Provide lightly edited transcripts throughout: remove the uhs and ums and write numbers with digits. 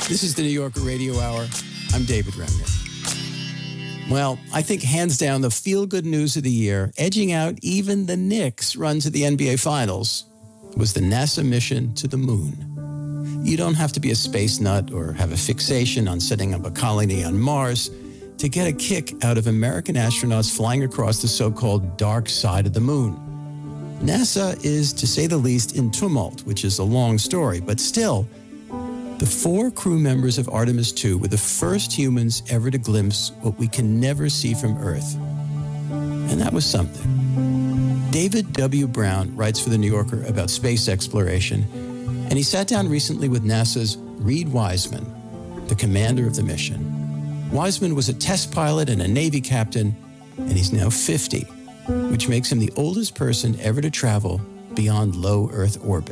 This is the New Yorker Radio Hour. I'm David Remnick. Well, I think hands down the feel-good news of the year, edging out even the Knicks' run to the NBA Finals, was the NASA mission to the moon. You don't have to be a space nut or have a fixation on setting up a colony on Mars to get a kick out of American astronauts flying across the so-called dark side of the moon. NASA is, to say the least, in tumult, which is a long story, but still, the 4 crew members of Artemis II were the first humans ever to glimpse what we can never see from Earth. And that was something. David W. Brown writes for The New Yorker about space exploration, and he sat down recently with NASA's Reid Wiseman, the commander of the mission. Wiseman was a test pilot and a Navy captain, and he's now 50, which makes him the oldest person ever to travel beyond low Earth orbit.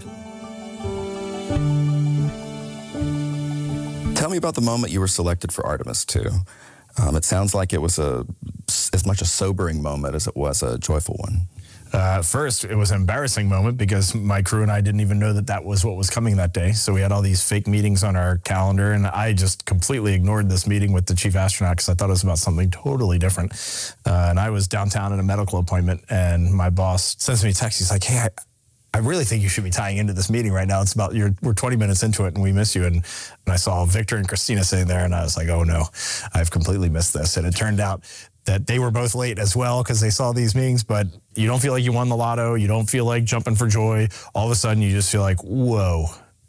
Tell me about the moment you were selected for Artemis II. It sounds like it was as much a sobering moment as it was a joyful one. First, it was an embarrassing moment because my crew and I didn't even know that that was what was coming that day. So we had all these fake meetings on our calendar, and I just completely ignored this meeting with the chief astronaut because I thought it was about something totally different. And I was downtown at a medical appointment, and my boss sends me a text. He's like, hey, I really think you should be tying into this meeting right now. It's about, we're 20 minutes into it and we miss you. And I saw Victor and Christina sitting there and I was like, oh no, I've completely missed this. And it turned out that they were both late as well because they saw these meetings, but you don't feel like you won the lotto. You don't feel like jumping for joy. All of a sudden you just feel like, whoa,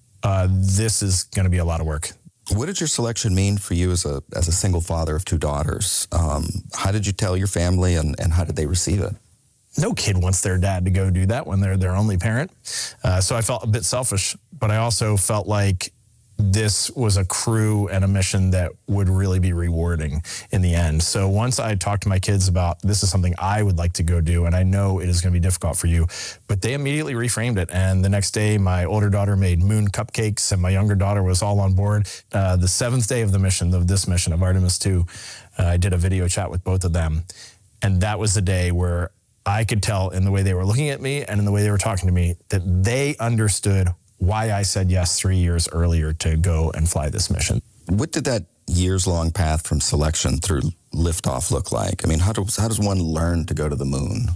this is going to be a lot of work. What did your selection mean for you as a single father of 2 daughters? How did you tell your family and how did they receive it? No kid wants their dad to go do that when they're their only parent. So I felt a bit selfish, but I also felt like this was a crew and a mission that would really be rewarding in the end. So once I talked to my kids about this is something I would like to go do, and I know it is going to be difficult for you, but they immediately reframed it. And the next day, my older daughter made moon cupcakes, and my younger daughter was all on board. The 7th day of the mission, of this mission, of Artemis II, I did a video chat with both of them. And that was the day where I could tell in the way they were looking at me and in the way they were talking to me that they understood why I said yes 3 years earlier to go and fly this mission. What did that years-long path from selection through liftoff look like? I mean, how does one learn to go to the moon?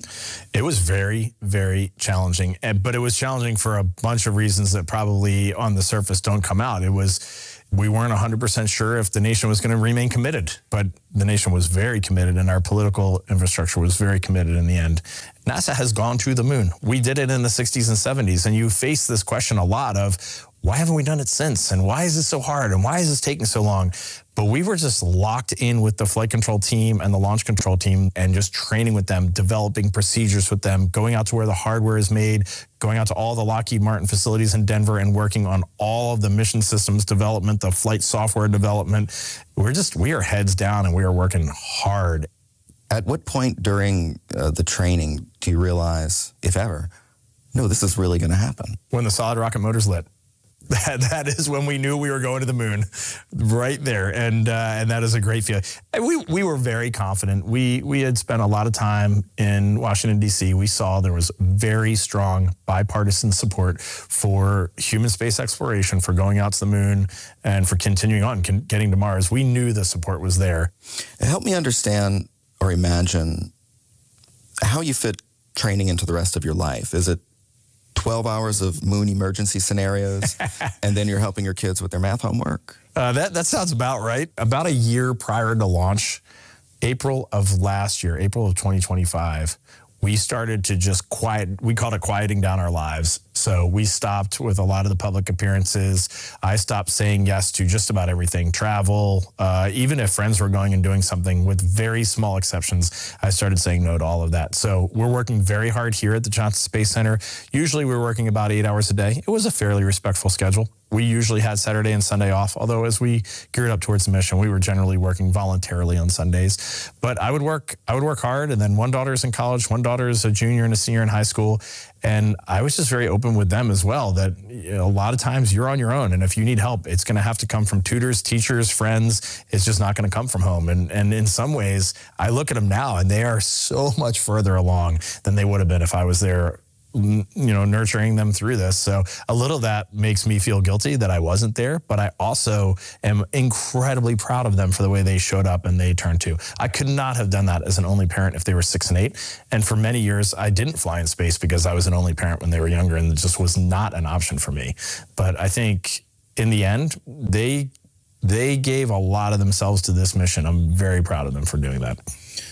It was very, very challenging, but it was challenging for a bunch of reasons that probably on the surface don't come out. We weren't 100% sure if the nation was going to remain committed, but the nation was very committed and our political infrastructure was very committed in the end. NASA has gone to the moon. We did it in the 60s and 70s, and you face this question a lot of, why haven't we done it since? And why is this so hard? And why is this taking so long? But we were just locked in with the flight control team and the launch control team and just training with them, developing procedures with them, going out to where the hardware is made, going out to all the Lockheed Martin facilities in Denver and working on all of the mission systems development, the flight software development. We are heads down and we are working hard. At what point during the training do you realize, if ever, no, this is really going to happen? When the solid rocket motor's lit. That is when we knew we were going to the moon, right there, and that is a great feeling. And we were very confident. We had spent a lot of time in Washington, D.C. We saw there was very strong bipartisan support for human space exploration, for going out to the moon, and for continuing on, getting to Mars. We knew the support was there. Help me understand or imagine how you fit training into the rest of your life. Is it 12 hours of moon emergency scenarios, and then you're helping your kids with their math homework? That sounds about right. About a year prior to launch, April of last year, April of 2025, we started to just we called it quieting down our lives. So we stopped with a lot of the public appearances. I stopped saying yes to just about everything, travel, even if friends were going and doing something, with very small exceptions, I started saying no to all of that. So we're working very hard here at the Johnson Space Center. Usually we're working about 8 hours a day. It was a fairly respectful schedule. We usually had Saturday and Sunday off, although as we geared up towards the mission, we were generally working voluntarily on Sundays. But I would work hard, and then one daughter's in college, one daughter is a junior and a senior in high school, and I was just very open with them as well that a lot of times you're on your own, and if you need help, it's going to have to come from tutors, teachers, friends. It's just not going to come from home. And in some ways, I look at them now, and they are so much further along than they would have been if I was there nurturing them through this. So a little of that makes me feel guilty that I wasn't there, but I also am incredibly proud of them for the way they showed up and they turned to. I could not have done that as an only parent if they were 6 and 8. And for many years, I didn't fly in space because I was an only parent when they were younger, and it just was not an option for me. But I think in the end, they gave a lot of themselves to this mission. I'm very proud of them for doing that.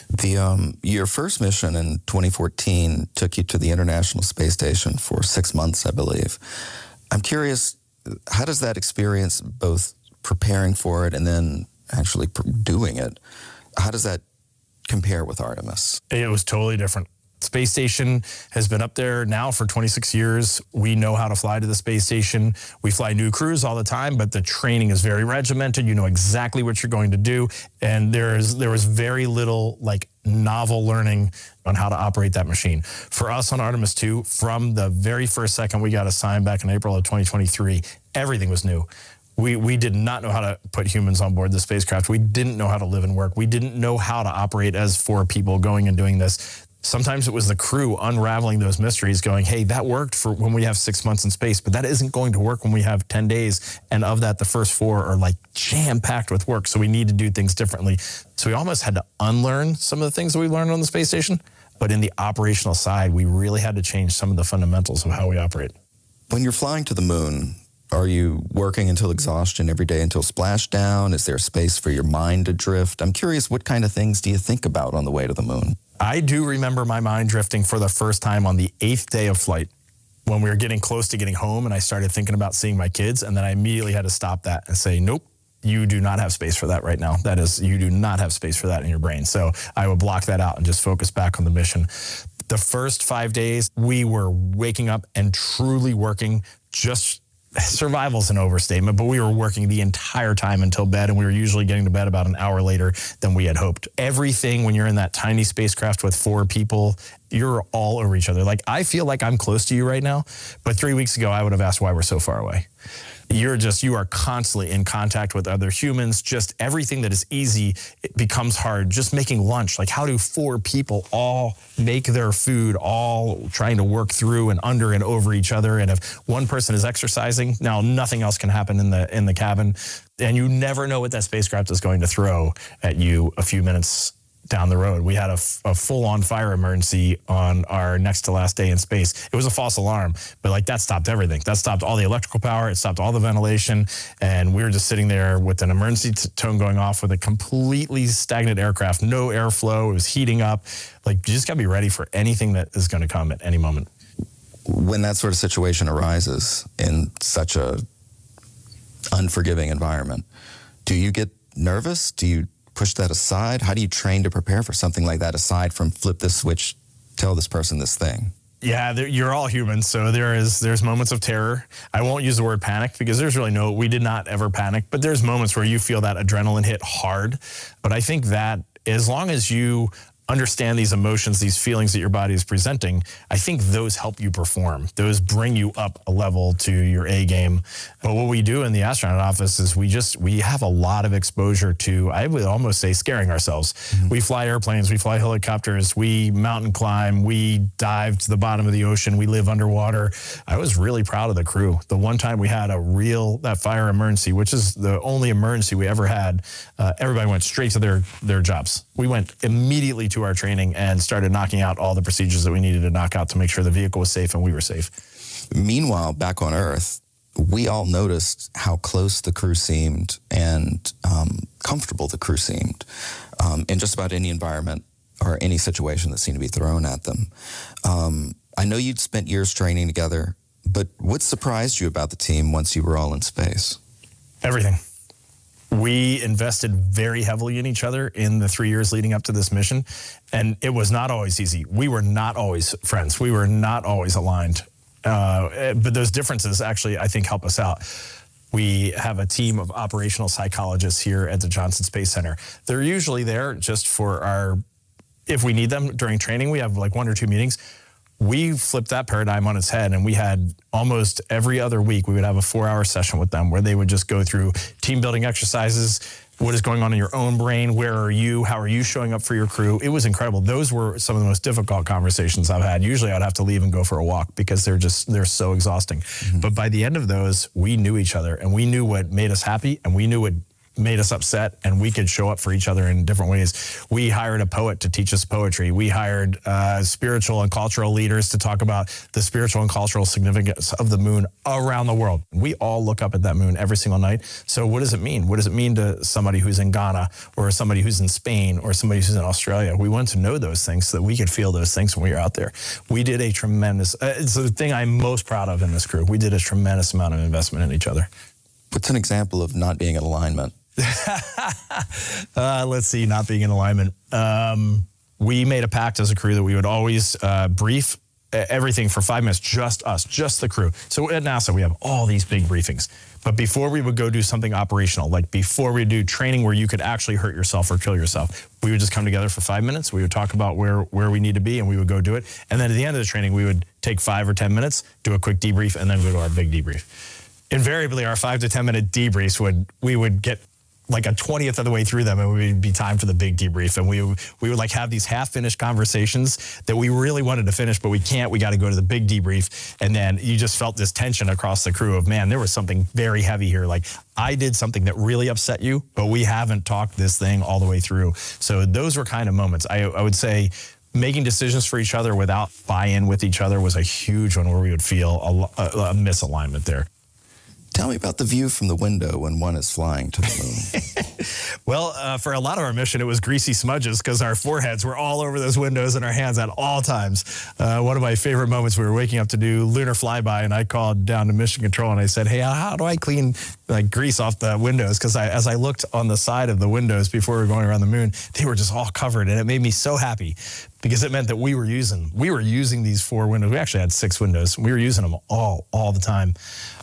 Your first mission in 2014 took you to the International Space Station for 6 months, I believe. I'm curious, how does that experience, both preparing for it and then actually doing it, how does that compare with Artemis? It was totally different. Space station has been up there now for 26 years. We know how to fly to the space station. We fly new crews all the time, but the training is very regimented. You know exactly what you're going to do. And there was very little like novel learning on how to operate that machine. For us on Artemis 2, from the very first second we got assigned back in April of 2023, everything was new. We did not know how to put humans on board the spacecraft. We didn't know how to live and work. We didn't know how to operate as 4 people going and doing this. Sometimes it was the crew unraveling those mysteries going, hey, that worked for when we have 6 months in space, but that isn't going to work when we have 10 days. And of that, the first 4 are like jam-packed with work. So we need to do things differently. So we almost had to unlearn some of the things that we learned on the space station. But in the operational side, we really had to change some of the fundamentals of how we operate. When you're flying to the moon, are you working until exhaustion every day until splashdown? Is there space for your mind to drift? I'm curious, what kind of things do you think about on the way to the moon? I do remember my mind drifting for the first time on the 8th day of flight when we were getting close to getting home, and I started thinking about seeing my kids, and then I immediately had to stop that and say, nope, you do not have space for that right now. That is, you do not have space for that in your brain. So I would block that out and just focus back on the mission. The first 5 days, we were waking up and truly working. Just survival's an overstatement, but we were working the entire time until bed, and we were usually getting to bed about an hour later than we had hoped. Everything, when you're in that tiny spacecraft with 4 people, you're all over each other. Like, I feel like I'm close to you right now, but 3 weeks ago, I would have asked why we're so far away. You are constantly in contact with other humans. Just everything that is easy, it becomes hard. Just making lunch, like how do 4 people all make their food, all trying to work through and under and over each other? And if one person is exercising, now nothing else can happen in the cabin. And you never know what that spacecraft is going to throw at you a few minutes down the road. We had a full-on fire emergency on our next to last day in space. It was a false alarm, but like that stopped everything. That stopped all the electrical power. It stopped all the ventilation. And we were just sitting there with an emergency tone going off with a completely stagnant aircraft, no airflow. It was heating up. Like, you just got to be ready for anything that is going to come at any moment. When that sort of situation arises in such a unforgiving environment, do you get nervous? Do you push that aside? How do you train to prepare for something like that aside from flip this switch, tell this person this thing? Yeah, you're all human, so there's moments of terror. I won't use the word panic because there's really we did not ever panic, but there's moments where you feel that adrenaline hit hard. But I think that as long as you understand these emotions, these feelings that your body is presenting, I think those help you perform. Those bring you up a level to your A game. But what we do in the astronaut office is we have a lot of exposure to, I would almost say, scaring ourselves. Mm-hmm. We fly airplanes, we fly helicopters, we mountain climb, we dive to the bottom of the ocean, we live underwater. I was really proud of the crew. The one time we had that fire emergency, which is the only emergency we ever had, everybody went straight to their jobs. We went immediately to our training and started knocking out all the procedures that we needed to knock out to make sure the vehicle was safe and we were safe. Meanwhile, back on Earth, we all noticed how close the crew seemed and comfortable the crew seemed in just about any environment or any situation that seemed to be thrown at them. I know you'd spent years training together, but what surprised you about the team once you were all in space? Everything. We invested very heavily in each other in the 3 years leading up to this mission, and it was not always easy. We were not always friends. We were not always aligned. But those differences actually, I think, help us out. We have a team of operational psychologists here at the Johnson Space Center. They're usually there just for if we need them during training. We have like 1 or 2 meetings. We flipped that paradigm on its head, and we had almost every other week, we would have a 4-hour session with them where they would just go through team building exercises, what is going on in your own brain? Where are you? How are you showing up for your crew? It was incredible. Those were some of the most difficult conversations I've had. Usually I'd have to leave and go for a walk because they're so exhausting. But by the end of those, we knew each other, and we knew what made us happy, and we knew what made us upset, and we could show up for each other in different ways. We hired a poet to teach us poetry. We hired spiritual and cultural leaders to talk about the spiritual and cultural significance of the moon around the world. We all look up at that moon every single night. So what does it mean? What does it mean to somebody who's in Ghana, or somebody who's in Spain, or somebody who's in Australia? We want to know those things so that we could feel those things when we were out there. We did a tremendous, it's the thing I'm most proud of in this crew. We did a tremendous amount of investment in each other. What's an example of not being in alignment? Let's see, not being in alignment. We made a pact as a crew that we would always brief everything for 5 minutes, just us, just the crew. So at NASA, we have all these big briefings. But before we would go do something operational, like before we do training where you could actually hurt yourself or kill yourself, we would just come together for 5 minutes. We would talk about where we need to be, and we would go do it. And then at the end of the training, we would take 5 or 10 minutes, do a quick debrief, and then go to our big debrief. Invariably, our 5 to 10 minute debriefs we would get like a 20th of the way through them, and it would be time for the big debrief. And we would like have these half-finished conversations that we really wanted to finish, but we can't. We got to go to the big debrief. And then you just felt this tension across the crew of, man, there was something very heavy here. Like, I did something that really upset you, but we haven't talked this thing all the way through. So those were kind of moments. I would say making decisions for each other without buy-in with each other was a huge one where we would feel a misalignment there. Tell me about the view from the window when one is flying to the moon. Well, for a lot of our mission, it was greasy smudges because our foreheads were all over those windows and our hands at all times. One of my favorite moments, we were waking up to do lunar flyby, and I called down to Mission Control and I said, hey, how do I clean like grease off the windows? Because as I looked on the side of the windows before we were going around the moon, they were just all covered, and it made me so happy because it meant that we were using these 4 windows. We actually had 6 windows. We were using them all the time.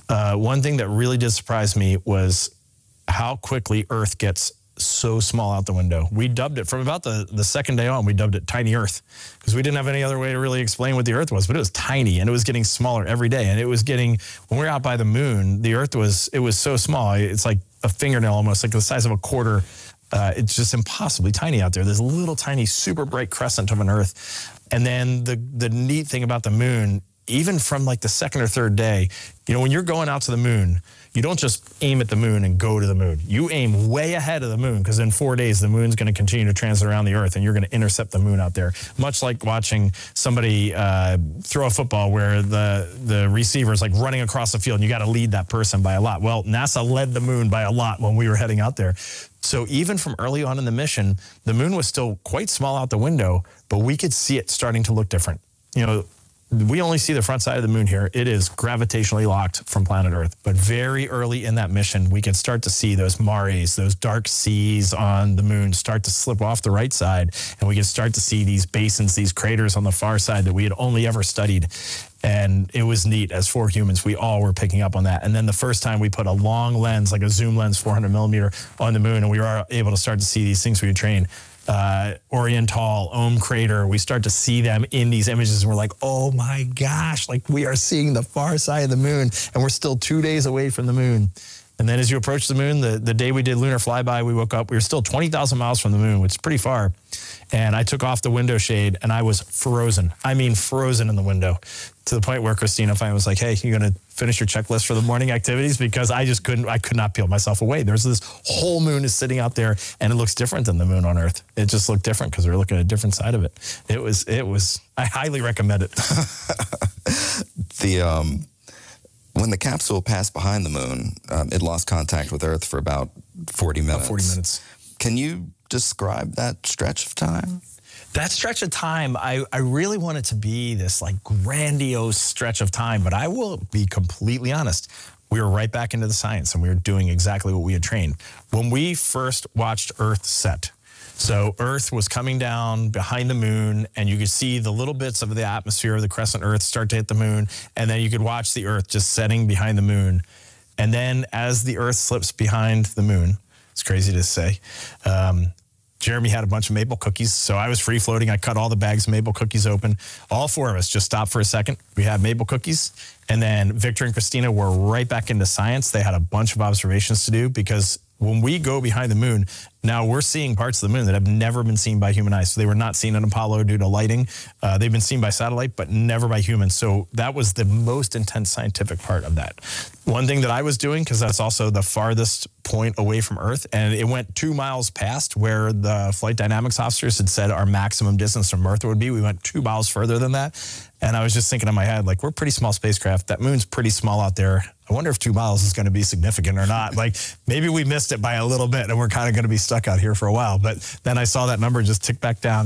One thing that really did surprise me was how quickly Earth gets so small out the window. We dubbed it, from about the second day on, we dubbed it Tiny Earth because we didn't have any other way to really explain what the Earth was, but it was tiny, and it was getting smaller every day. And it was getting, when we were out by the moon, the Earth was so small. It's like a fingernail almost, like the size of a quarter. It's just impossibly tiny out there. There's a little tiny, super bright crescent of an Earth. And then the neat thing about the moon, even from like the second or third day, you know, when you're going out to the moon, you don't just aim at the moon and go to the moon. You aim way ahead of the moon because in 4 days, the moon's going to continue to transit around the Earth, and you're going to intercept the moon out there. Much like watching somebody throw a football where the receiver is like running across the field, and you got to lead that person by a lot. Well, NASA led the moon by a lot when we were heading out there. So even from early on in the mission, the moon was still quite small out the window, but we could see it starting to look different. You know, we only see the front side of the moon here. It is gravitationally locked from planet Earth. But very early in that mission, we can start to see those mares, those dark seas on the moon start to slip off the right side. And we can start to see these basins, these craters on the far side that we had only ever studied. And it was neat. As 4 humans, we all were picking up on that. And then the first time we put a long lens, like a zoom lens, 400 millimeter on the moon, and we were able to start to see these things we had trained. Oriental, Ohm Crater, we start to see them in these images, and we're like, oh my gosh, like we are seeing the far side of the moon, and we're still 2 days away from the moon. And then as you approach the moon, the day we did lunar flyby, we woke up, we were still 20,000 miles from the moon, which is pretty far. And I took off the window shade, and I was frozen. I mean, frozen in the window, to the point where Christina finally was like, hey, you going to finish your checklist for the morning activities? Because I could not peel myself away. There's this whole moon is sitting out there, and it looks different than the moon on Earth. It just looked different because we were looking at a different side of it. It was, I highly recommend it. When the capsule passed behind the moon, it lost contact with Earth for about 40 minutes. About 40 minutes. Can you describe that stretch of time? That stretch of time, I really want it to be this like grandiose stretch of time, but I will be completely honest. We were right back into the science, and we were doing exactly what we had trained. When we first watched Earth set, so Earth was coming down behind the moon, and you could see the little bits of the atmosphere of the crescent Earth start to hit the moon, and then you could watch the Earth just setting behind the moon. And then as the Earth slips behind the moon, it's crazy to say, Jeremy had a bunch of maple cookies, so I was free floating. I cut all the bags of maple cookies open. All 4 of us just stopped for a second. We had maple cookies, and then Victor and Christina were right back into science. They had a bunch of observations to do because when we go behind the moon, now we're seeing parts of the moon that have never been seen by human eyes. So they were not seen in Apollo due to lighting. They've been seen by satellite, but never by humans. So that was the most intense scientific part of that. One thing that I was doing, because that's also the farthest point away from Earth, and it went 2 miles past where the flight dynamics officers had said our maximum distance from Earth would be. We went 2 miles further than that. And I was just thinking in my head, like, we're a pretty small spacecraft. That moon's pretty small out there. I wonder if 2 miles is going to be significant or not. Like, maybe we missed it by a little bit and we're kind of going to be stuck out here for a while. But then I saw that number just tick back down.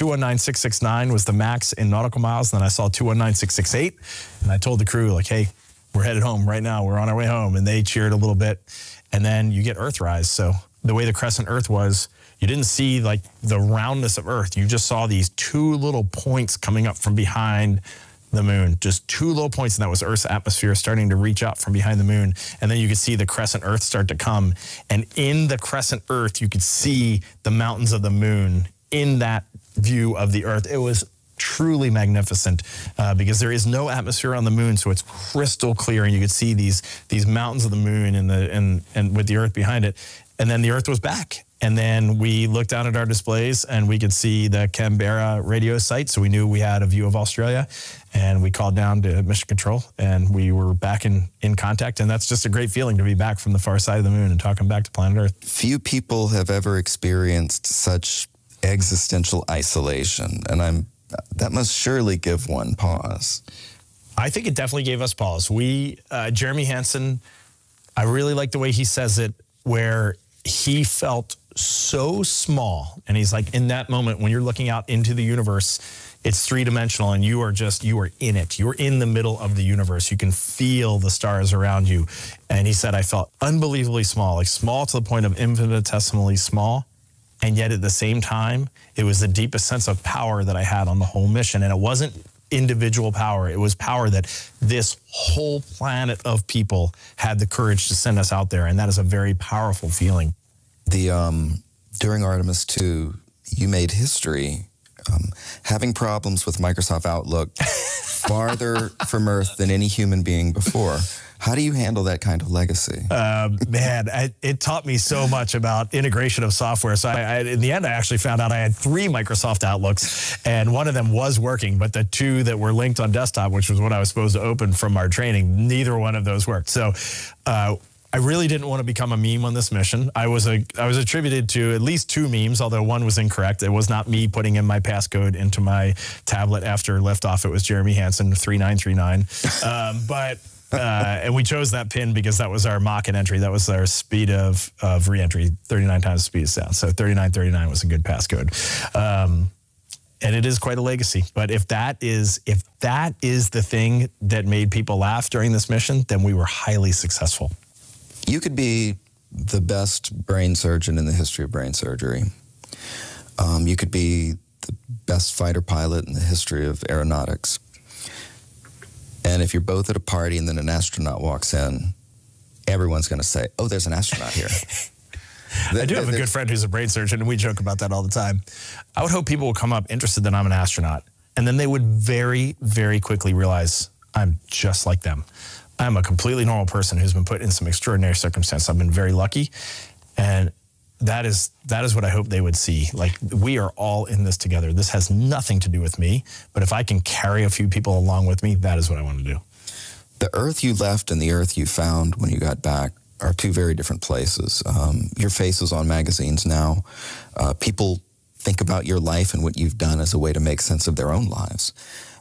219,669 was the max in nautical miles. And then I saw 219,668. And I told the crew, like, hey, we're headed home right now. We're on our way home. And they cheered a little bit. And then you get Earthrise. So the way the crescent Earth was, you didn't see like the roundness of Earth. You just saw these 2 little points coming up from behind the moon, just 2 little points, and that was Earth's atmosphere starting to reach out from behind the moon. And then you could see the crescent Earth start to come. And in the crescent Earth, you could see the mountains of the moon in that view of the Earth. It was truly magnificent because there is no atmosphere on the moon, so it's crystal clear, and you could see these mountains of the moon and with the Earth behind it. And then the Earth was back. And then we looked down at our displays and we could see the Canberra radio site. So we knew we had a view of Australia, and we called down to Mission Control and we were back in contact. And that's just a great feeling to be back from the far side of the moon and talking back to planet Earth. Few people have ever experienced such existential isolation, and that must surely give one pause. I think it definitely gave us pause. Jeremy Hansen, I really like the way he says it, where he felt so small. And he's like, in that moment, when you're looking out into the universe, it's 3-dimensional and you are in it. You're in the middle of the universe. You can feel the stars around you. And he said, I felt unbelievably small, like small to the point of infinitesimally small. And yet at the same time, it was the deepest sense of power that I had on the whole mission. And it wasn't individual power. It was power that this whole planet of people had the courage to send us out there. And that is a very powerful feeling. During Artemis II, you made history having problems with Microsoft Outlook farther from Earth than any human being before. How do you handle that kind of legacy? Man, it taught me so much about integration of software. So in the end, I actually found out I had 3 Microsoft Outlooks, and one of them was working, but the 2 that were linked on desktop, which was what I was supposed to open from our training, neither one of those worked. So I really didn't want to become a meme on this mission. I was attributed to at least 2 memes, although one was incorrect. It was not me putting in my passcode into my tab after liftoff. It was Jeremy Hansen, 3939. And we chose that pin because that was our Mach entry. That was our speed of re-entry, 39 times the speed of sound. So 3939 was a good passcode. And it is quite a legacy. But if that is the thing that made people laugh during this mission, then we were highly successful. You could be the best brain surgeon in the history of brain surgery. You could be the best fighter pilot in the history of aeronautics. And if you're both at a party and then an astronaut walks in, everyone's going to say, oh, there's an astronaut here. I do have a good friend who's a brain surgeon, and we joke about that all the time. I would hope people will come up interested that I'm an astronaut, and then they would very, very quickly realize I'm just like them. I'm a completely normal person who's been put in some extraordinary circumstances. I've been very lucky, and that is what I hope they would see. Like, we are all in this together. This has nothing to do with me, but if I can carry a few people along with me, that is what I want to do. The Earth you left and the Earth you found when you got back are 2 very different places. Your face is on magazines now. People think about your life and what you've done as a way to make sense of their own lives.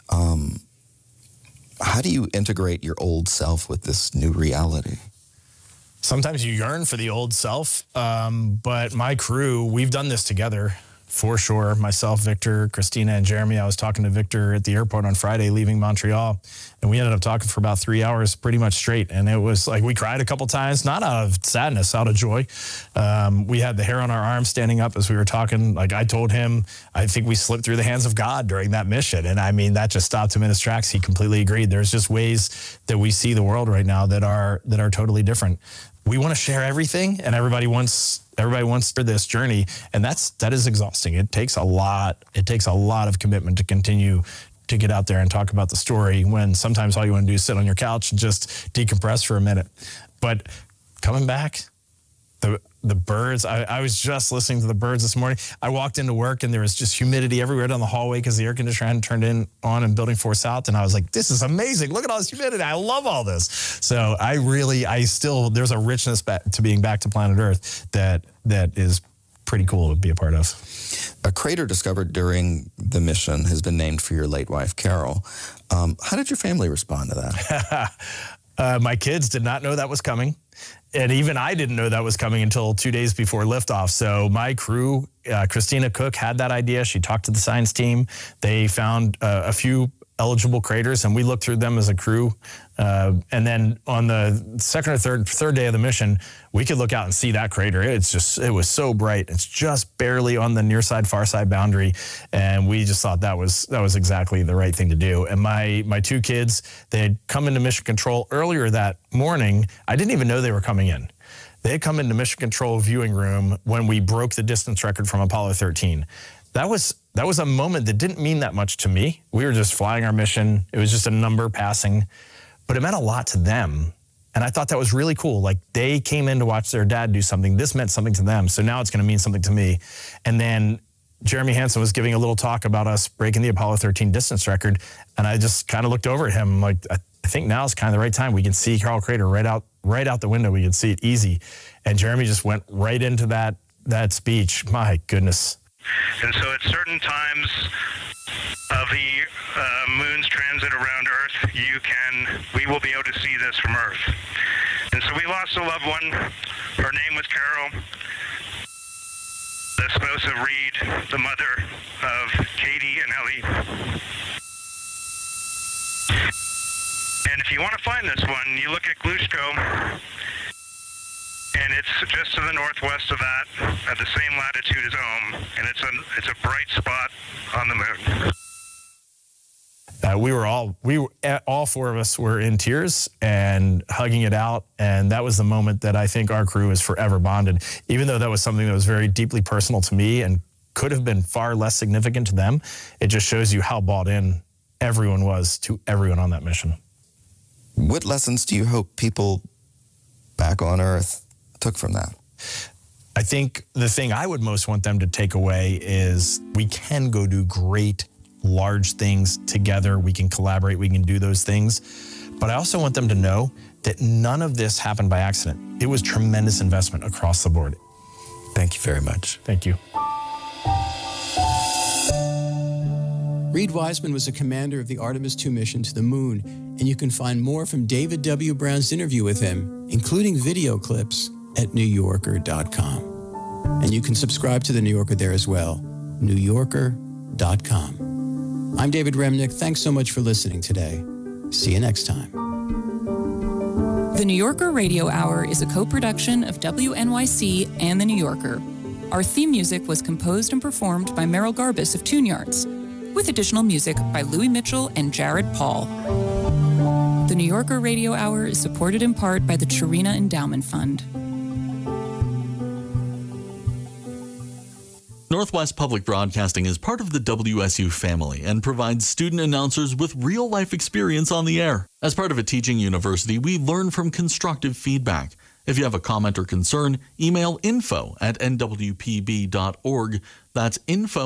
How do you integrate your old self with this new reality? Sometimes you yearn for the old self, but my crew, we've done this together for sure. Myself, Victor, Christina, and Jeremy. I was talking to Victor at the airport on Friday leaving Montreal, and we ended up talking for about 3 hours pretty much straight. And it was like we cried a couple times, not out of sadness, out of joy. We had the hair on our arms standing up as we were talking. Like, I told him, I think we slipped through the hands of God during that mission. And I mean, that just stopped him in his tracks. He completely agreed. There's just ways that we see the world right now that are totally different. We want to share everything, and everybody wants this journey, and that is exhausting. It takes a lot of commitment to continue to get out there and talk about the story when sometimes all you want to do is sit on your couch and just decompress for a minute. But coming back, The birds, I was just listening to the birds this morning. I walked into work and there was just humidity everywhere down the hallway because the air conditioner hadn't turned on in Building 4 South. And I was like, this is amazing. Look at all this humidity. I love all this. So there's a richness to being back to planet Earth that is pretty cool to be a part of. A crater discovered during the mission has been named for your late wife, Carol. How did your family respond to that? My kids did not know that was coming. And even I didn't know that was coming until 2 days before liftoff. So my crew, Christina Cook, had that idea. She talked to the science team. They found a few eligible craters, and we looked through them as a crew. And then on the second or third day of the mission, we could look out and see that crater. It was so bright. It's just barely on the near side, far side boundary. And we just thought that was exactly the right thing to do. And my two kids, they had come into mission control earlier that morning. I didn't even know they were coming in. They had come into mission control viewing room when we broke the distance record from Apollo 13. That was a moment that didn't mean that much to me. We were just flying our mission. It was just a number passing, but it meant a lot to them. And I thought that was really cool. Like, they came in to watch their dad do something. This meant something to them. So now it's going to mean something to me. And then Jeremy Hansen was giving a little talk about us breaking the Apollo 13 distance record. And I just kind of looked over at him like, I think now is kind of the right time. We can see Carl Crater right out the window. We can see it easy. And Jeremy just went right into that speech. My goodness. And so at certain times of the moon's transit around Earth, we will be able to see this from Earth. And so we lost a loved one. Her name was Carol. Esposa Reed, the mother of Katie and Ellie. And if you want to find this one, you look at Glushko, and it's just to the northwest of that, at the same latitude as Ohm, and it's a bright spot on the moon. All four of us were in tears and hugging it out, and that was the moment that I think our crew is forever bonded. Even though that was something that was very deeply personal to me and could have been far less significant to them, it just shows you how bought in everyone was to everyone on that mission. What lessons do you hope people back on Earth took from that? I think the thing I would most want them to take away is we can go do great, large things together. We can collaborate. We can do those things. But I also want them to know that none of this happened by accident. It was tremendous investment across the board. Thank you very much. Thank you. Reed Wiseman was a commander of the Artemis II mission to the moon, and you can find more from David W. Brown's interview with him, including video clips, at NewYorker.com. And you can subscribe to The New Yorker there as well, NewYorker.com. I'm David Remnick. Thanks so much for listening today. See you next time. The New Yorker Radio Hour is a co-production of WNYC and The New Yorker. Our theme music was composed and performed by Merrill Garbus of Tune Yards, with additional music by Louis Mitchell and Jared Paul. The New Yorker Radio Hour is supported in part by the Chirina Endowment Fund. Northwest Public Broadcasting is part of the WSU family and provides student announcers with real-life experience on the air. As part of a teaching university, we learn from constructive feedback. If you have a comment or concern, email info@nwpb.org. That's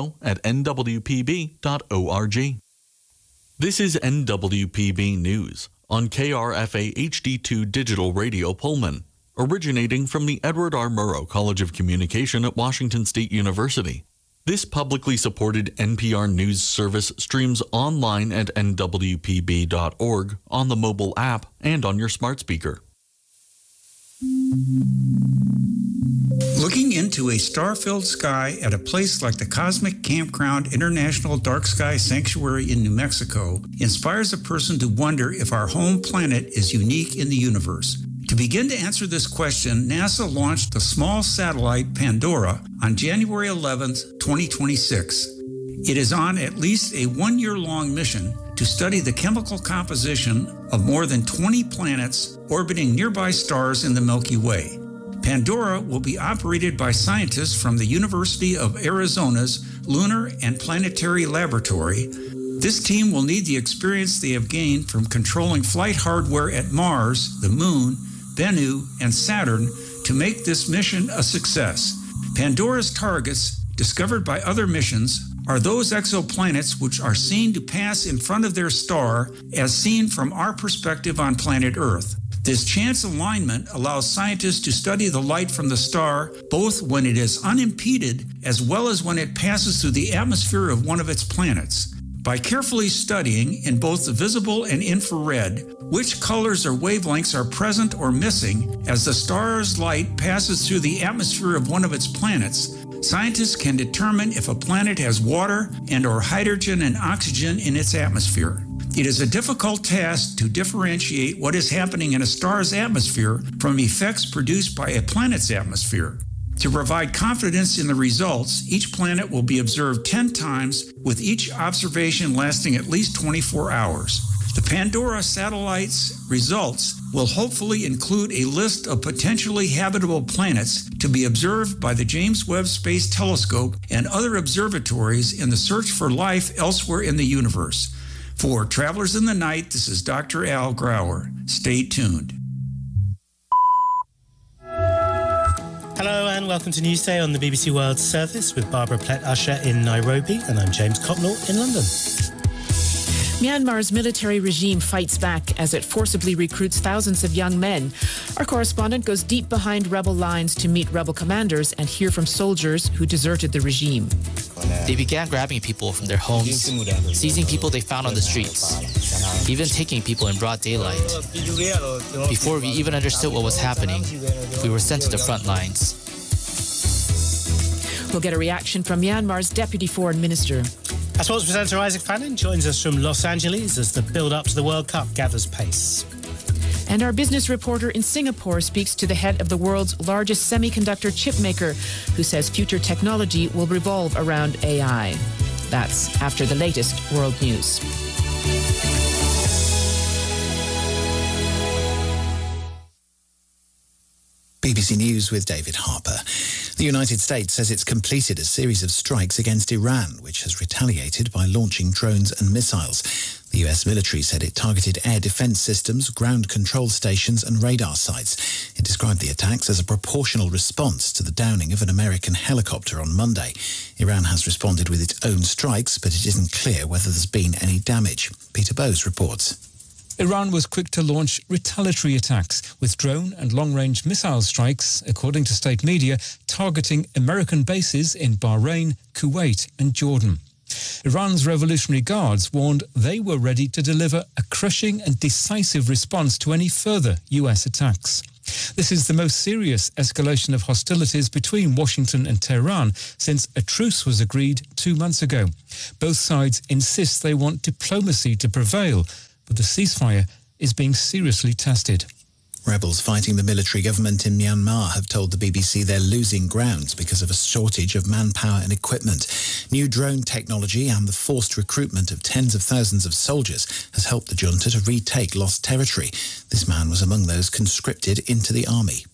info@nwpb.org. This is NWPB News on KRFA HD2 Digital Radio Pullman, originating from the Edward R. Murrow College of Communication at Washington State University. This publicly supported NPR News service streams online at nwpb.org, on the mobile app, and on your smart speaker. Looking into a star-filled sky at a place like the Cosmic Campground International Dark Sky Sanctuary in New Mexico inspires a person to wonder if our home planet is unique in the universe. To begin to answer this question, NASA launched the small satellite Pandora on January 11th, 2026. It is on at least a one-year-long mission to study the chemical composition of more than 20 planets orbiting nearby stars in the Milky Way. Pandora will be operated by scientists from the University of Arizona's Lunar and Planetary Laboratory. This team will need the experience they have gained from controlling flight hardware at Mars, the Moon, Bennu, and Saturn to make this mission a success. Pandora's targets, discovered by other missions, are those exoplanets which are seen to pass in front of their star as seen from our perspective on planet Earth. This chance alignment allows scientists to study the light from the star both when it is unimpeded as well as when it passes through the atmosphere of one of its planets. By carefully studying in both the visible and infrared which colors or wavelengths are present or missing as the star's light passes through the atmosphere of one of its planets, scientists can determine if a planet has water and/or hydrogen and oxygen in its atmosphere. It is a difficult task to differentiate what is happening in a star's atmosphere from effects produced by a planet's atmosphere. To provide confidence in the results, each planet will be observed 10 times, with each observation lasting at least 24 hours. The Pandora satellite's results will hopefully include a list of potentially habitable planets to be observed by the James Webb Space Telescope and other observatories in the search for life elsewhere in the universe. For Travelers in the Night, this is Dr. Al Grauer. Stay tuned. Hello and welcome to Newsday on the BBC World Service with Barbara Plett-Usher in Nairobi, and I'm James Copnall in London. Myanmar's military regime fights back as it forcibly recruits thousands of young men. Our correspondent goes deep behind rebel lines to meet rebel commanders and hear from soldiers who deserted the regime. They began grabbing people from their homes, seizing people they found on the streets, even taking people in broad daylight. Before we even understood what was happening, we were sent to the front lines. We'll get a reaction from Myanmar's Deputy Foreign Minister. Our sports presenter Isaac Fannin joins us from Los Angeles as the build-up to the World Cup gathers pace. And our business reporter in Singapore speaks to the head of the world's largest semiconductor chip maker, who says future technology will revolve around AI. That's after the latest world news. BBC News with David Harper. The United States says it's completed a series of strikes against Iran, which has retaliated by launching drones and missiles. The US military said it targeted air defense systems, ground control stations and radar sites. It described the attacks as a proportional response to the downing of an American helicopter on Monday. Iran has responded with its own strikes, but it isn't clear whether there's been any damage. Peter Bowes reports. Iran was quick to launch retaliatory attacks with drone and long-range missile strikes, according to state media, targeting American bases in Bahrain, Kuwait and Jordan. Iran's Revolutionary Guards warned they were ready to deliver a crushing and decisive response to any further US attacks. This is the most serious escalation of hostilities between Washington and Tehran since a truce was agreed 2 months ago. Both sides insist they want diplomacy to prevail, but the ceasefire is being seriously tested. Rebels fighting the military government in Myanmar have told the BBC they're losing ground because of a shortage of manpower and equipment. New drone technology and the forced recruitment of tens of thousands of soldiers has helped the junta to retake lost territory. This man was among those conscripted into the army.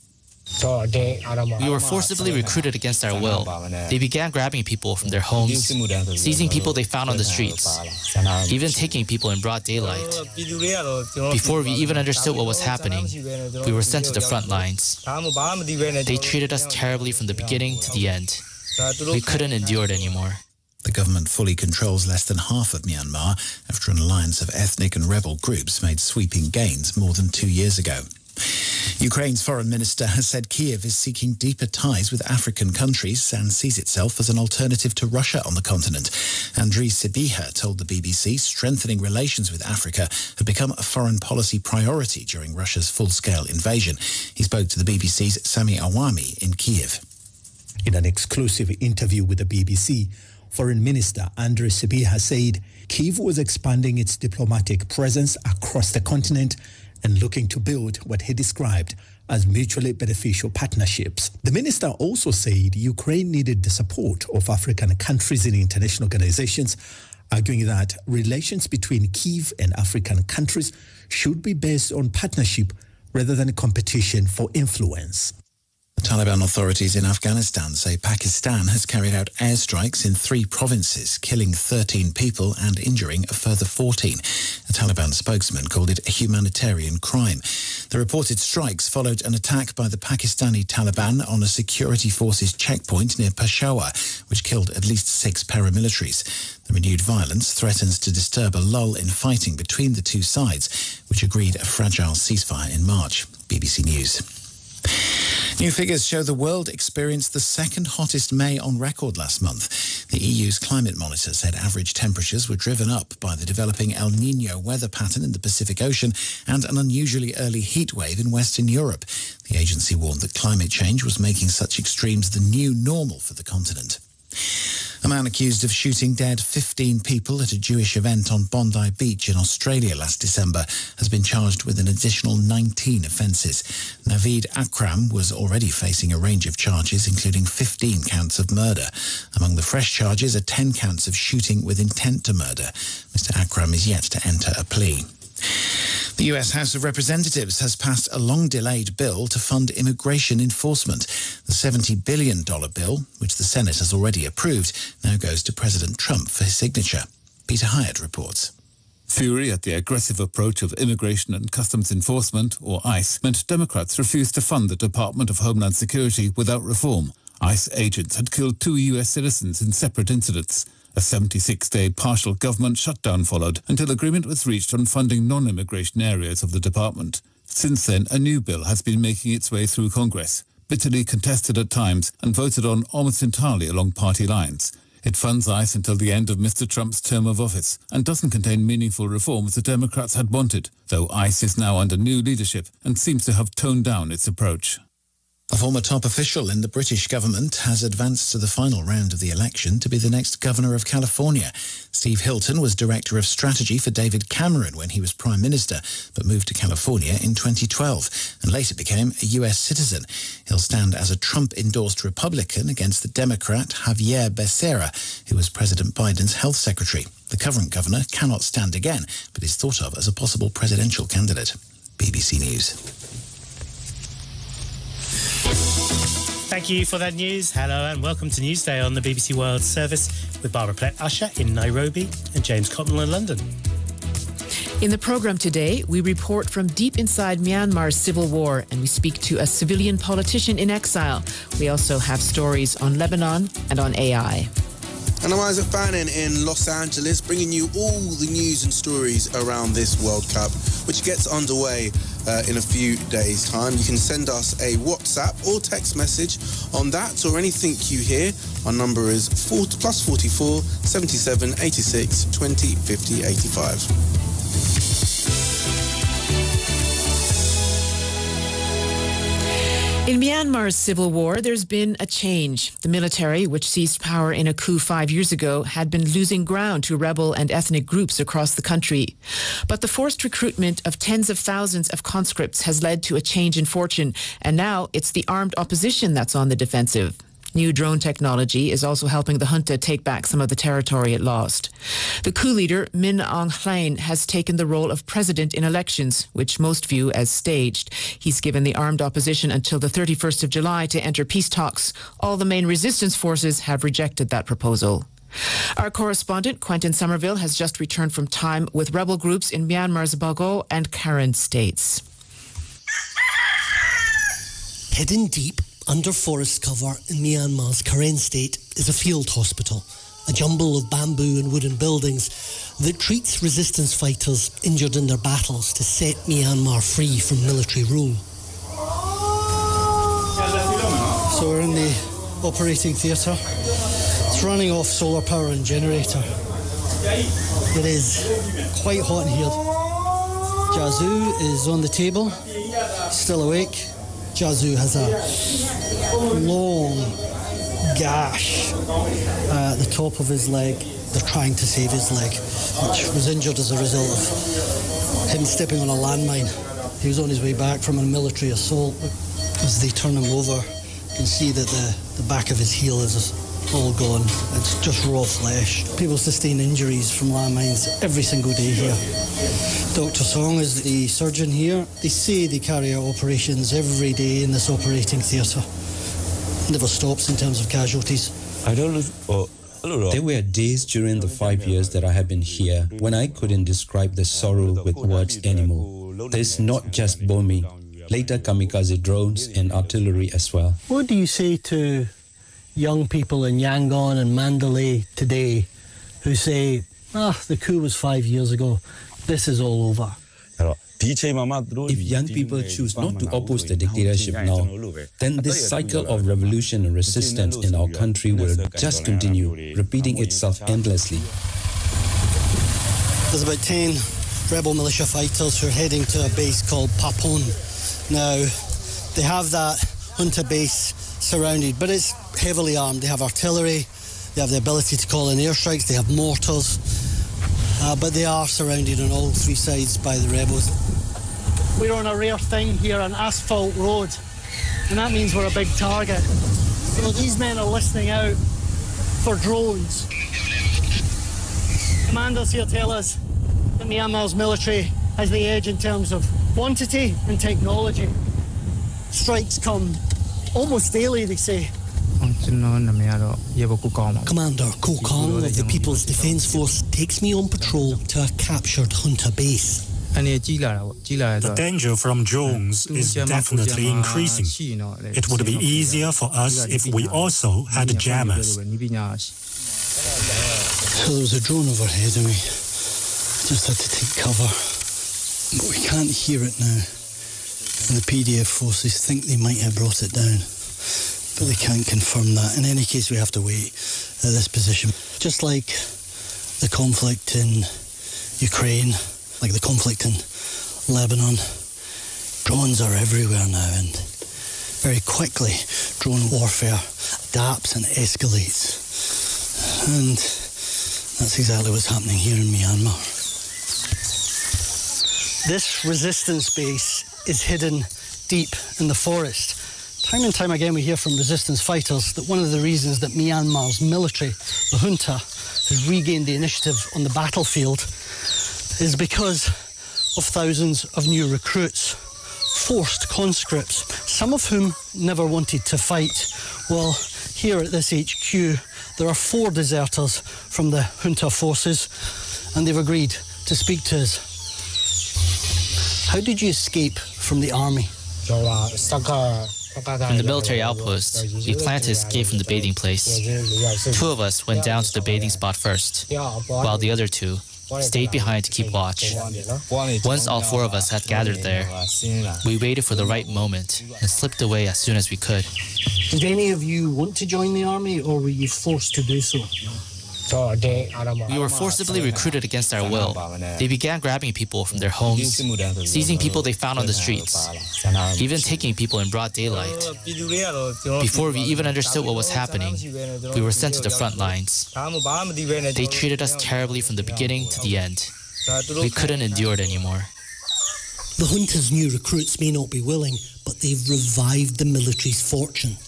We were forcibly recruited against our will. They began grabbing people from their homes, seizing people they found on the streets, even taking people in broad daylight. Before we even understood what was happening, we were sent to the front lines. They treated us terribly from the beginning to the end. We couldn't endure it anymore. The government fully controls less than half of Myanmar after an alliance of ethnic and rebel groups made sweeping gains more than 2 years ago. Ukraine's foreign minister has said Kyiv is seeking deeper ties with African countries and sees itself as an alternative to Russia on the continent. Andriy Sybiha told the BBC strengthening relations with Africa had become a foreign policy priority during Russia's full-scale invasion. He spoke to the BBC's Sami Awami in Kyiv. In an exclusive interview with the BBC, Foreign Minister Andriy Sybiha said Kyiv was expanding its diplomatic presence across the continent and looking to build what he described as mutually beneficial partnerships. The minister also said Ukraine needed the support of African countries in international organizations, arguing that relations between Kyiv and African countries should be based on partnership rather than competition for influence. The Taliban authorities in Afghanistan say Pakistan has carried out airstrikes in 3 provinces, killing 13 people and injuring a further 14. A Taliban spokesman called it a humanitarian crime. The reported strikes followed an attack by the Pakistani Taliban on a security forces checkpoint near Peshawar, which killed at least 6 paramilitaries. The renewed violence threatens to disturb a lull in fighting between the two sides, which agreed a fragile ceasefire in March. BBC News. New figures show the world experienced the second hottest May on record last month. The EU's climate monitor said average temperatures were driven up by the developing El Niño weather pattern in the Pacific Ocean and an unusually early heat wave in Western Europe. The agency warned that climate change was making such extremes the new normal for the continent. A man accused of shooting dead 15 people at a Jewish event on Bondi Beach in Australia last December has been charged with an additional 19 offences. Naveed Akram was already facing a range of charges, including 15 counts of murder. Among the fresh charges are 10 counts of shooting with intent to murder. Mr. Akram is yet to enter a plea. The US House of Representatives has passed a long-delayed bill to fund immigration enforcement. The $70 billion bill, which the Senate has already approved, now goes to President Trump for his signature. Peter Hyatt reports. Fury at the aggressive approach of Immigration and Customs Enforcement, or ICE, meant Democrats refused to fund the Department of Homeland Security without reform. ICE agents had killed 2 US citizens in separate incidents. A 76-day partial government shutdown followed until agreement was reached on funding non-immigration areas of the department. Since then, a new bill has been making its way through Congress, bitterly contested at times and voted on almost entirely along party lines. It funds ICE until the end of Mr. Trump's term of office and doesn't contain meaningful reforms the Democrats had wanted, though ICE is now under new leadership and seems to have toned down its approach. A former top official in the British government has advanced to the final round of the election to be the next governor of California. Steve Hilton was director of strategy for David Cameron when he was Prime Minister, but moved to California in 2012 and later became a US citizen. He'll stand as a Trump-endorsed Republican against the Democrat Javier Becerra, who was President Biden's health secretary. The current governor cannot stand again, but is thought of as a possible presidential candidate. BBC News. Thank you for that news. Hello and welcome to Newsday on the BBC World Service with Barbara Plett-Usher in Nairobi and James Cotnell in London. In the programme today, we report from deep inside Myanmar's civil war and we speak to a civilian politician in exile. We also have stories on Lebanon and on AI. And I'm Isaac Bannon in Los Angeles, bringing you all the news and stories around this World Cup, which gets underway in a few days' time. You can send us a WhatsApp or text message on that or anything you hear. Our number is +44 77 86 20 50 85. In Myanmar's civil war, there's been a change. The military, which seized power in a coup 5 years ago, had been losing ground to rebel and ethnic groups across the country. But the forced recruitment of tens of thousands of conscripts has led to a change in fortune, and now it's the armed opposition that's on the defensive. New drone technology is also helping the junta take back some of the territory it lost. The coup leader, Min Aung Hlaing, has taken the role of president in elections, which most view as staged. He's given the armed opposition until the 31st of July to enter peace talks. All the main resistance forces have rejected that proposal. Our correspondent, Quentin Somerville, has just returned from time with rebel groups in Myanmar's Bago and Karen states. Hidden deep under forest cover in Myanmar's Karen state is a field hospital, a jumble of bamboo and wooden buildings that treats resistance fighters injured in their battles to set Myanmar free from military rule. So we're in the operating theatre. It's running off solar power and generator. It is quite hot in here. Jazu is on the table, still awake. Jazu has a long gash at the top of his leg. They're trying to save his leg, which was injured as a result of him stepping on a landmine. He was on his way back from a military assault. As they turn him over, you can see that the back of his heel is all gone. It's just raw flesh. People sustain injuries from landmines every single day here. Dr. Song is the surgeon here. They say they carry out operations every day in this operating theatre. never stops in terms of casualties. There were days during the 5 years that I have been here when I couldn't describe the sorrow with words anymore. There's not just bombing, later kamikaze drones and artillery as well. What do you say to young people in Yangon and Mandalay today who say, the coup was 5 years ago, this is all over? If young people choose not to oppose the dictatorship now, then this cycle of revolution and resistance in our country will just continue, repeating itself endlessly. There's about 10 rebel militia fighters who are heading to a base called Papon. Now, they have that junta base surrounded, but it's heavily armed. They have artillery, they have the ability to call in airstrikes, they have mortars, but they are surrounded on all three sides by the rebels. We're on a rare thing here, an asphalt road, and that means we're a big target. So these men are listening out for drones. Commanders here tell us that Myanmar's military has the edge in terms of quantity and technology. Strikes come almost daily, they say. Commander Ko Kang of the People's Defence Force takes me on patrol to a captured junta base. The danger from drones is definitely increasing. It would be easier for us if we also had jammers. So there was a drone overhead and we just had to take cover. But we can't hear it now. And the PDF forces think they might have brought it down, but they can't confirm that. In any case, we have to wait at this position. Just like the conflict in Ukraine, like the conflict in Lebanon, drones are everywhere now, and very quickly drone warfare adapts and escalates. And that's exactly what's happening here in Myanmar. This resistance base is hidden deep in the forest. Time and time again we hear from resistance fighters that one of the reasons that Myanmar's military, the junta, has regained the initiative on the battlefield is because of thousands of new recruits, forced conscripts, some of whom never wanted to fight. Well, here at this HQ, there are 4 deserters from the junta forces, and they've agreed to speak to us. How did you escape from the army? From the military outpost, we planned to escape from the bathing place. 2 of us went down to the bathing spot first, while the other 2 stayed behind to keep watch. Once all 4 of us had gathered there, we waited for the right moment and slipped away as soon as we could. Did any of you want to join the army, or were you forced to do so? We were forcibly recruited against our will. They began grabbing people from their homes, seizing people they found on the streets, even taking people in broad daylight. Before we even understood what was happening, we were sent to the front lines. They treated us terribly from the beginning to the end. We couldn't endure it anymore. The junta's new recruits may not be willing, but they've revived the military's fortune.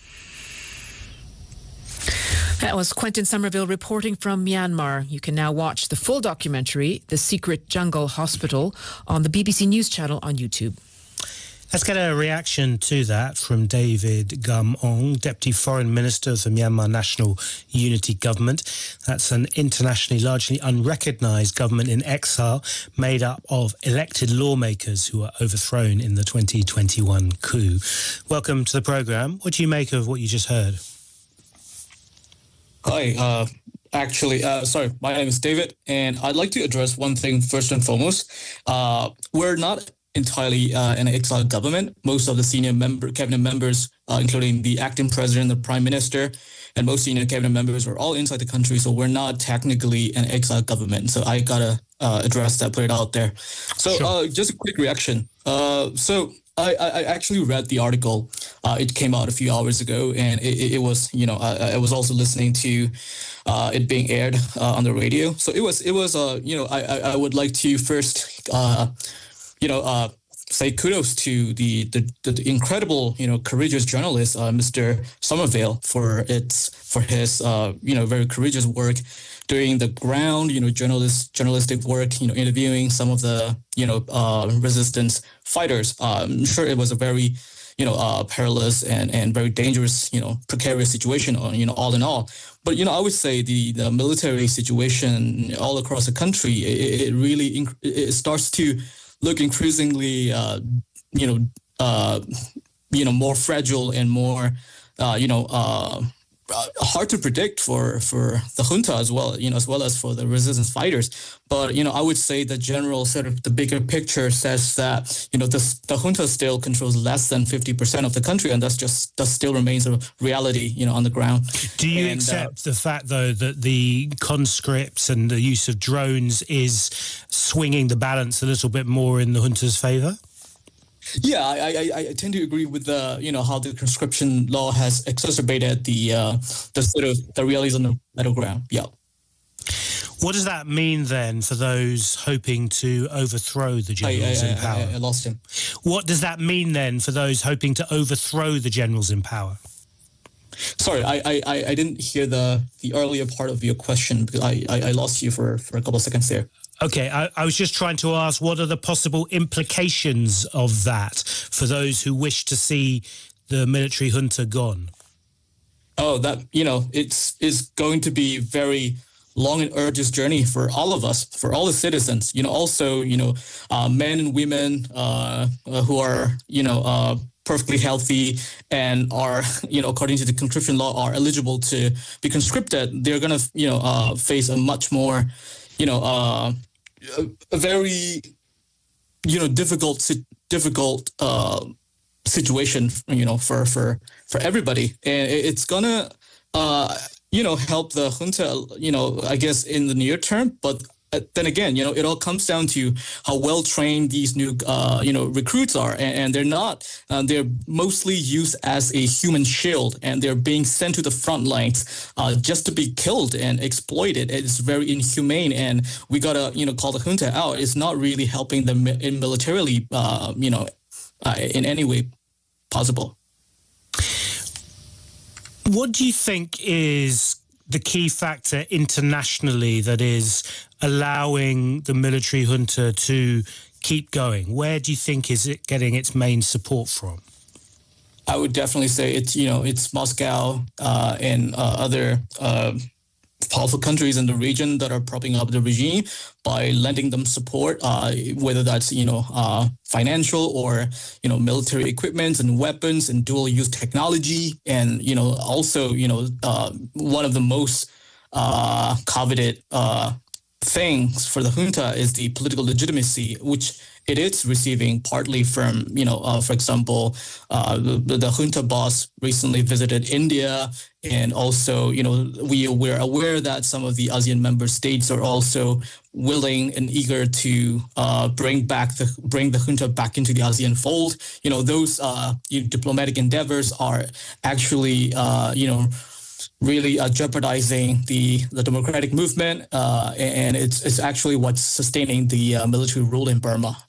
That was Quentin Somerville reporting from Myanmar. You can now watch the full documentary, The Secret Jungle Hospital, on the BBC News channel on YouTube. Let's get a reaction to that from David Gum Ong, Deputy Foreign Minister of the Myanmar National Unity Government. That's an internationally largely unrecognised government in exile made up of elected lawmakers who were overthrown in the 2021 coup. Welcome to the programme. What do you make of what you just heard? Hi, my name is David, and I'd like to address one thing first and foremost. We're not entirely an exiled government. Most of the senior cabinet members, including the acting president, the prime minister, and most senior cabinet members are all inside the country, so we're not technically an exiled government. So I gotta address that, put it out there. So sure. Just a quick reaction. I actually read the article. It came out a few hours ago, and it was, I was also listening to it being aired on the radio. So it was I would like to first, say kudos to the incredible, courageous journalist, Mr. Somerville, for his very courageous work doing the ground, journalistic work, interviewing some of the, resistance fighters. I'm sure it was a very, perilous and very dangerous, precarious situation, all in all. But, I would say the military situation all across the country, it really it starts to look increasingly, more fragile and more, hard to predict for the junta as well, as well as for the resistance fighters. But, I would say the general sort of the bigger picture says that, the junta still controls less than 50% of the country, and that still remains a reality, on the ground. Do you accept the fact, though, that the conscripts and the use of drones is swinging the balance a little bit more in the junta's favor? Yeah, I tend to agree with how the conscription law has exacerbated the realities on the battleground. Yeah. What does that mean then for those hoping to overthrow the generals in power? I lost him. What does that mean then for those hoping to overthrow the generals in power? Sorry, I didn't hear the earlier part of your question because I lost you for a couple of seconds there. Okay, I was just trying to ask, what are the possible implications of that for those who wish to see the military junta gone? Oh, that, it's going to be very long and arduous journey for all of us, for all the citizens, also, men and women who are, perfectly healthy and are, according to the conscription law, are eligible to be conscripted. They're going to, face a much more, a very, difficult situation, for everybody. And it's going to, help the junta, I guess, in the near term. But then again, it all comes down to how well trained these new, recruits are. And they're not, they're mostly used as a human shield, and they're being sent to the front lines just to be killed and exploited. It's very inhumane. And we got to, call the junta out. It's not really helping them militarily, in any way possible. What do you think is the key factor internationally that is allowing the military junta to keep going? Where do you think is it getting its main support from? I would definitely say it's Moscow and other powerful countries in the region that are propping up the regime by lending them support, whether that's, financial or, military equipment and weapons and dual use technology. And, also, one of the most coveted things for the junta is the political legitimacy, which it is receiving partly from, for example, the junta boss recently visited India. And also, we're aware that some of the ASEAN member states are also willing and eager to bring the junta back into the ASEAN fold. Those diplomatic endeavors are actually, really jeopardizing the democratic movement, and it's actually what's sustaining the military rule in Burma.